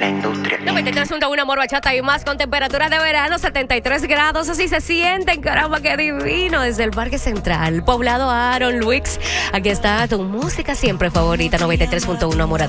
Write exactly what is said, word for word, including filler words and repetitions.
industria. noventa y tres punto uno Amor, Bachata y más, con temperaturas de verano, setenta y tres grados, así se sienten, caramba, qué divino, desde el Parque Central, Poblado Aaron, Luis, aquí está tu música siempre favorita, noventa y tres punto uno Amor.